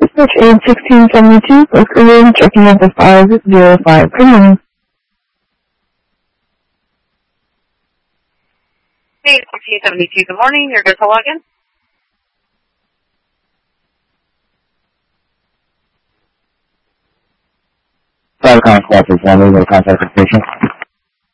Dispatch aid 1672, Boca Room, checking out the 505. Good morning. Hey, 1672, good morning. You're good to log in? Contact is one legal contact station.